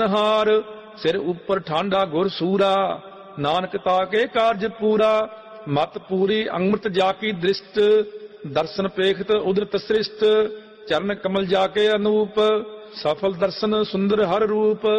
हार सिर ऊपर ठांडा गुर सूरा, नानक ताके कार्ज पूरा। मत पूरी अमृत जाकी दृष्ट, दर्शन पेखत उदरत सृष्ट। चरण कमल जाके अनूप, सफल दर्शन सुंदर हर रूप।